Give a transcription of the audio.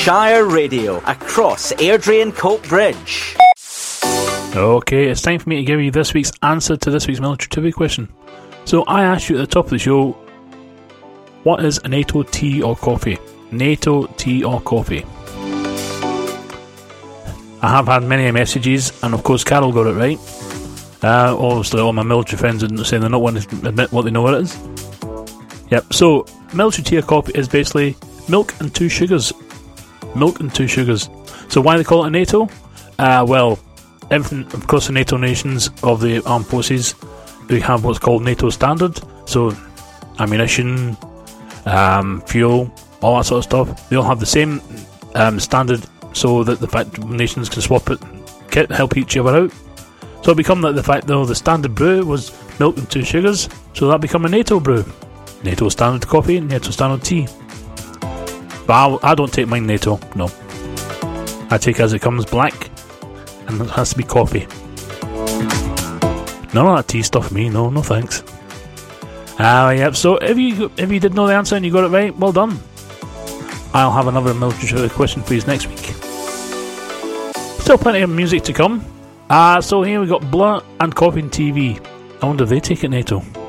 Shire Radio across Airdrie and Cope Bridge. Okay, it's time for me to give you this week's answer to this week's military trivia question. So I asked you at the top of the show, what is NATO tea or coffee? NATO tea or coffee? I have had many messages, and of course Carol got it right. Obviously all my military friends are saying they're not wanting to admit what they know what it is. Yep, so military tea or coffee is basically milk and 2 sugars. Milk and 2 sugars. So why they call it a NATO? Well, everything across the NATO nations of the armed forces, they have what's called NATO standard. So ammunition, fuel, all that sort of stuff, they all have the same standard, so that the fact nations can swap it, help each other out. So it become that the fact though the standard brew was milk and 2 sugars, so that become a NATO brew. NATO standard coffee and NATO standard tea. But I don't take mine NATO, no. I take as it comes black, and it has to be coffee. None of that tea stuff for me, no thanks. Yep, so if you did know the answer and you got it right, well done. I'll have another military question for you next week. Still plenty of music to come. So here we got Blur and Coffee and TV. I wonder if they take it NATO.